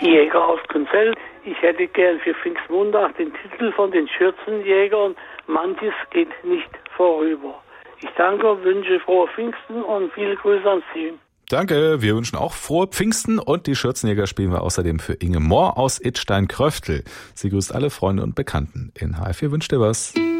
Jäger aus Grünfeld. Ich hätte gern für Pfingstmontag den Titel von den Schürzenjägern Manches geht nicht vorüber. Ich danke, wünsche frohe Pfingsten und viele Grüße an Sie. Danke, wir wünschen auch frohe Pfingsten und die Schürzenjäger spielen wir außerdem für Inge Mohr aus Idstein-Kröftel. Sie grüßt alle Freunde und Bekannten. In HR4 wünscht ihr was.